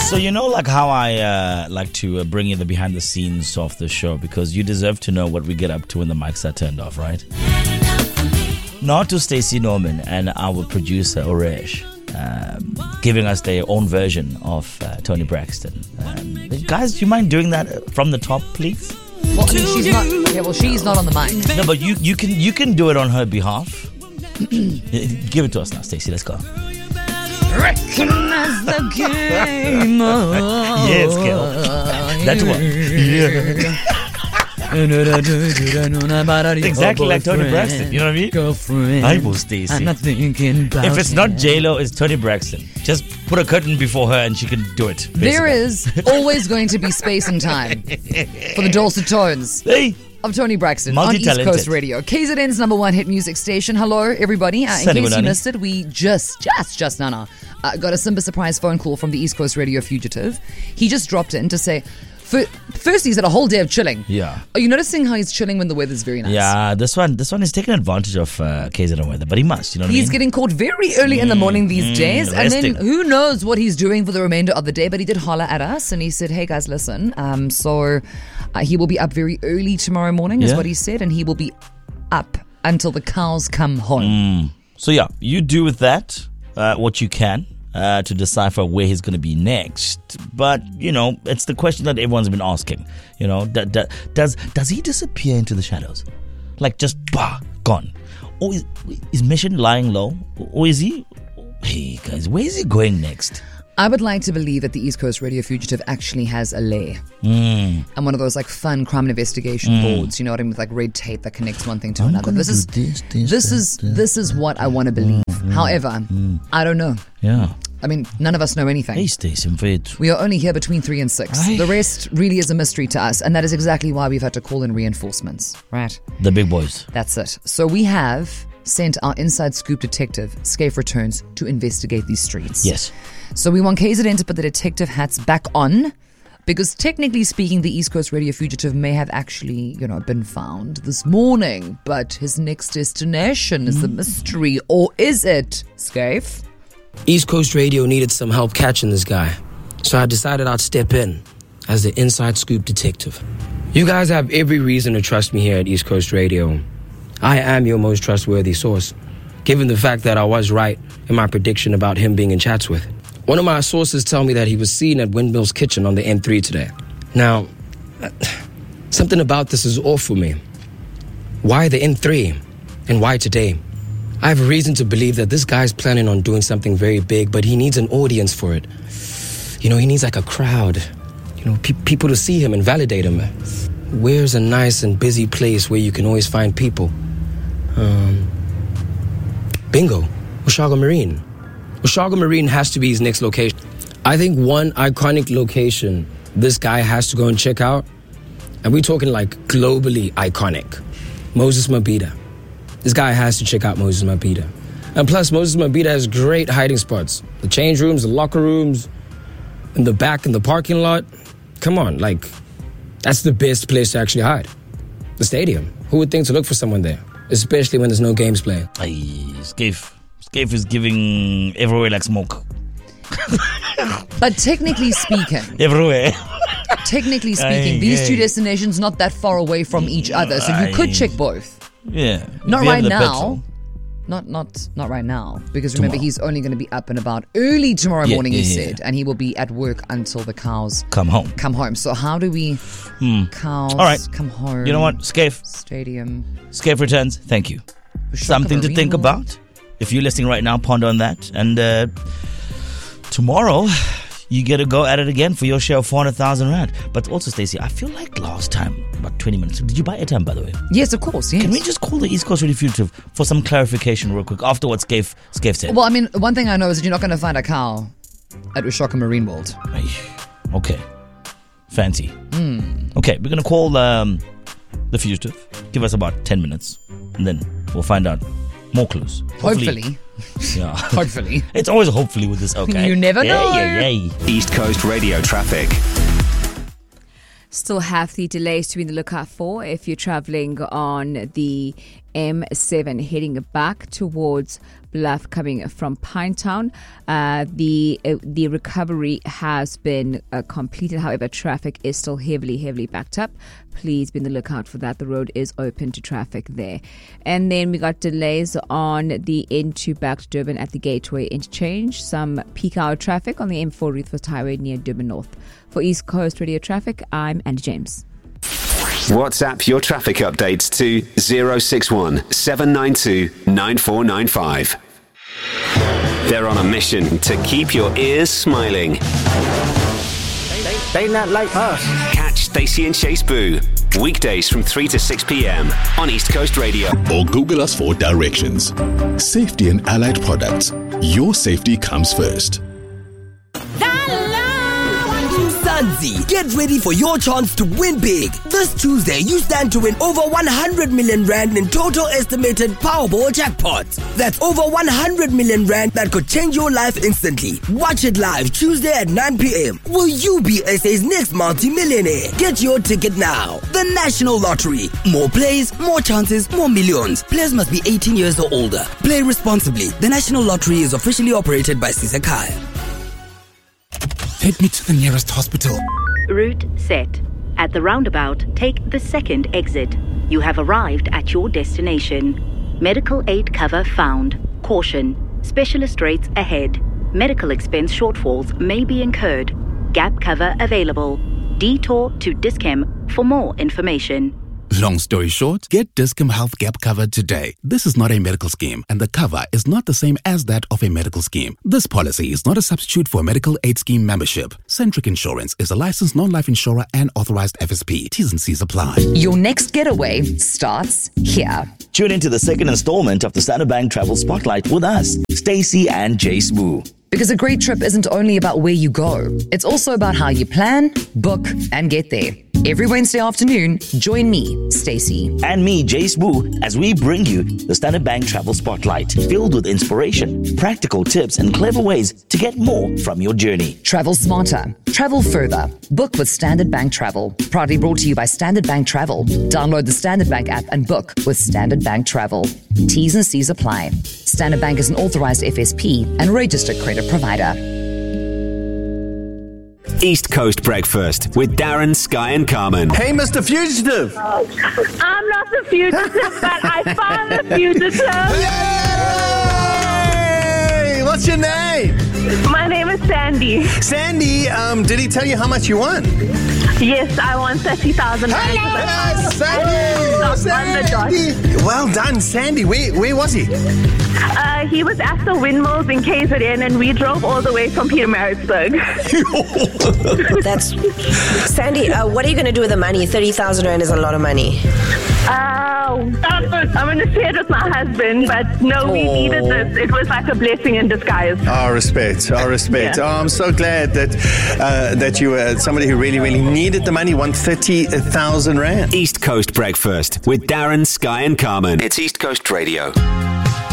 So you know like how I like to bring you the behind the scenes of the show, because you deserve to know what we get up to when the mics are turned off, right? Not to Stacey Norman and our producer Oresh giving us their own version of Toni Braxton. Guys, do you mind doing that from the top, please? Well, I mean, she's not. Okay, well, she's not on the mic. No, but you can do it on her behalf. Give it to us now, Stacey. Let's go. Recognize the game. Yes, girl. That's one. Yeah. Exactly like Toni Braxton. You know what I mean? Girlfriend. I will, Stacey. If If it's not J-Lo, it's Toni Braxton. Just put a curtain before her and she can do it. Basically. there is always going to be space and time for the dulcet tones Hey. of Toni Braxton on East Multi-talented. Coast Radio, KZN's #1 hit music station. Hello, everybody. In Sunny case you Banani. missed it, we just got a Simba surprise phone call from the East Coast Radio fugitive. He just dropped in to say, first he's had a whole day of chilling. Yeah. Are you noticing how he's chilling when the weather's very nice? Yeah, this one is taking advantage of KZN weather, but he must, you know what I mean? He's getting caught very early in the morning these days, and then resting. who knows what he's doing for the remainder of the day. But he did holler at us, and he said, "Hey guys, listen. He will be up very early tomorrow morning," is Yeah. what he said, and he will be up until the cows come home. So yeah, you do with that what you can to decipher where he's going to be next. But, you know, it's the question that everyone's been asking. You know, does he disappear into the shadows? Like just, gone? Or is Mission lying low? Or is he... Hey, guys, where is he going next? I would like to believe that the East Coast Radio fugitive actually has a lair. And one of those like fun crime investigation boards, you know what I mean, with like red tape that connects one thing to another. This is what I want to believe. However, I don't know. Yeah. I mean, none of us know anything. Hey, Stacey, mfethu. We are only here between 3 and 6. Aye. The rest really is a mystery to us, and that is exactly why we've had to call in reinforcements. Right? The big boys. That's it. So we have sent our inside scoop detective, Scaife Returns, to investigate these streets. Yes. So we want KZN to put the detective hats back on, because technically speaking, the East Coast Radio fugitive may have actually, been found this morning, but his next destination is a mystery, or is it, Scaife? East Coast Radio needed some help catching this guy, so I decided I'd step in as the inside scoop detective. You guys have every reason to trust me here at East Coast Radio. I am your most trustworthy source, given the fact that I was right in my prediction about him being in Chatsworth. One of my sources tell me that he was seen at Windmill's Kitchen on the N3 today. Now, something about this is off for me. Why the N3? And why today? I have a reason to believe that this guy's planning on doing something very big, but he needs an audience for it. He needs like a crowd. People to see him and validate him. Where's a nice and busy place where you can always find people? Bingo. Ushaga Marine. Ushaga Marine has to be his next location. I think one iconic location this guy has to go and check out, and we're talking like globally iconic, Moses Mabhida. This guy has to check out Moses Mabhida. And plus, Moses Mabhida has great hiding spots. The change rooms, the locker rooms, in the back in the parking lot. Come on, that's the best place to actually hide. The stadium. Who would think to look for someone there? Especially when there's no games playing. Scaife is giving everywhere like smoke. But technically speaking, Everywhere. these two destinations not that far away from each other, so you could check both. Yeah. Not If you have right the now. petrol. Not right now, because remember Tomorrow. he's only going to be up and about early tomorrow morning. He yeah. said, and he will be at work until the cows Come home. come home. So how do we cows All right. come home? You know what? Scaife returns. Thank you. Something to think about. If you're listening right now, ponder on that. And tomorrow, you get to go at it again for your share of 400,000 Rand. But also, Stacey, I feel like last time, about 20 minutes. Did you buy airtime, by the way? Yes, of course. Yes. Can we just call the East Coast Radio Fugitive for some clarification real quick after what Scaife said? Well, I mean, one thing I know is that you're not going to find a cow at Ushaka Marine World. Okay. Fancy. Okay, we're going to call the fugitive. Give us about 10 minutes. And then we'll find out more clues. Hopefully. Yeah. Hopefully. It's always hopefully with this, okay? You never know. Yeah. East Coast Radio traffic. Still have the delays to be in the lookout for if you're traveling on the M7 heading back towards Bluff coming from Pinetown. The recovery has been completed. However, traffic is still heavily backed up. Please be on the lookout for that. The road is open to traffic there. And then we got delays on the N2 back to Durban at the Gateway interchange. Some peak hour traffic on the M4 Ruthfest Highway near Durban North. For East Coast Radio Traffic, I'm Andy James. WhatsApp your traffic updates to 061 792 9495. They're on a mission to keep your ears smiling. They not like us. Catch Stacey and Chase Boo weekdays from 3 to 6 p.m. on East Coast Radio. Or Google us for directions. Safety and allied products. Your safety comes first. Mzansi, get ready for your chance to win big. This Tuesday, you stand to win over 100 million rand in total estimated Powerball jackpots. That's over 100 million rand that could change your life instantly. Watch it live Tuesday at 9 p.m. Will you be SA's next multi-millionaire? Get your ticket now. The National Lottery. More plays, more chances, more millions. Players must be 18 years or older. Play responsibly. The National Lottery is officially operated by Sisakai. Take me to the nearest hospital. Route set. At the roundabout, take the second exit. You have arrived at your destination. Medical aid cover found. Caution. Specialist rates ahead. Medical expense shortfalls may be incurred. Gap cover available. Detour to Dis-Chem for more information. Long story short, get Dis-Chem Health Gap cover today. This is not a medical scheme, and the cover is not the same as that of a medical scheme. This policy is not a substitute for a medical aid scheme membership. Centric Insurance is a licensed non-life insurer and authorized FSP. T's and C's apply. Your next getaway starts here. Tune into the second installment of the Standard Bank Travel Spotlight with us, Stacey and Jace Boo. Because a great trip isn't only about where you go, it's also about how you plan, book, and get there. Every Wednesday afternoon, join me, Stacey. And me, Jace Boo, as we bring you the Standard Bank Travel Spotlight, filled with inspiration, practical tips, and clever ways to get more from your journey. Travel smarter. Travel further. Book with Standard Bank Travel. Proudly brought to you by Standard Bank Travel. Download the Standard Bank app and book with Standard Bank Travel. T's and C's apply. Standard Bank is an authorized FSP and registered credit provider. East Coast Breakfast with Darren, Sky and Carmen. Hey, Mr. Fugitive. I'm not the fugitive, but I found the fugitive. Yay! What's your name? My name is Sandy. Sandy, did he tell you how much you won? Yes, I won 30,000 rand. Hello, Sandy! Well done, Sandy. Where was he? He was at the windmills in KZN, and we drove all the way from Pietermaritzburg. That's Sandy. What are you going to do with the money? 30,000 rand is a lot of money. I'm going to share it with my husband, but no, we needed this. It was like a blessing in disguise. Our respect. Yeah. Oh, I'm so glad that you were somebody who really, really needed the money, won 30,000 rand. East Coast Breakfast with Darren, Sky and Carmen. It's East Coast Radio.